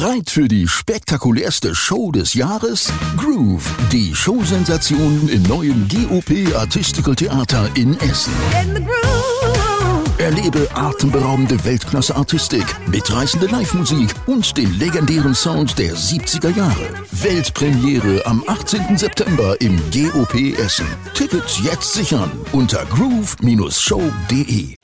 Bereit für die spektakulärste Show des Jahres? Groove, die Showsensation im neuen GOP Artistical Theater in Essen. Erlebe atemberaubende Weltklasse-Artistik, mitreißende Live-Musik und den legendären Sound der 70er Jahre. Weltpremiere am 18. September im GOP Essen. Tickets jetzt sichern unter groove-show.de.